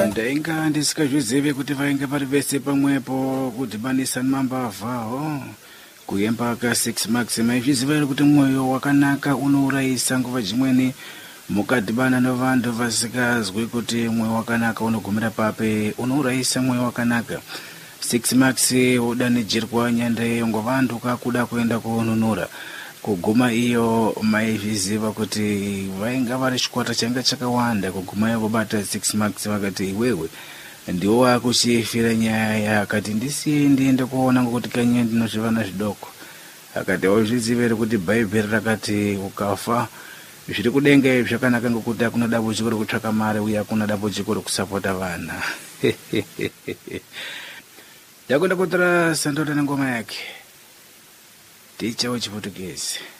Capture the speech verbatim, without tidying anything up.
ndainga ndisikazvizive kuti vainge vari vese pamwepo kudhibanisa nemambavhawo kuyemba ka six max. Maizviziva here kuti mwoyo wakanaka unourayisa nguva dzimweni mukadhibana nevantu vasikazwi kuti mwoyo wakanaka unogumira pape, unourayisa mwoyo wakanaka. six max udanidzirwa nyanda iyo ngovantu kakuda kuenda kuonunura kuguma iyo. Maizviziva kuti vainga vari chikwata changa chakawanda kuguma iyo kubata six max, vakati iwewe ndiwo wakuchifira nyaya yakati ndisiye ndiende kuona ngokuti kanye ndinozvivana zvidoko. Akati auzvizivere kuti bhaibheri rakati ukafa zviri kudenga izvi zvakanaka ngokuti hakuna dambudziko rekutsvaka mari uye hakuna dambudziko rekusapota vana. Ndakwenda kutora Sandota nengoma yake Ticha weChiputukezi.